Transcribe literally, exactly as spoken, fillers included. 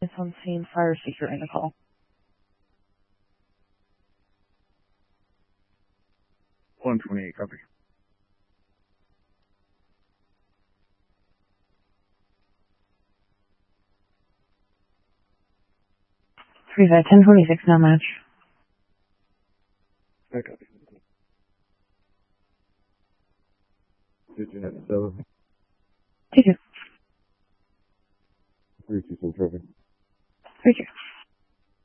It's on scene, fire seeker in the call. one twenty-eight, copy. three five, ten twenty-six, no match. I copy. Did you have seven? Two two. Three two, some trophy. Three two.